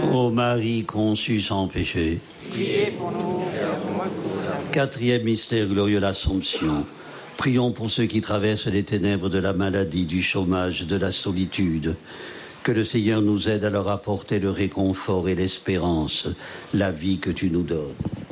Ô Marie conçue sans péché. Priez pour nous, pauvres pécheurs. Quatrième mystère glorieux, l'Assomption. Prions pour ceux qui traversent les ténèbres de la maladie, du chômage, de la solitude. Que le Seigneur nous aide à leur apporter le réconfort et l'espérance, la vie que tu nous donnes.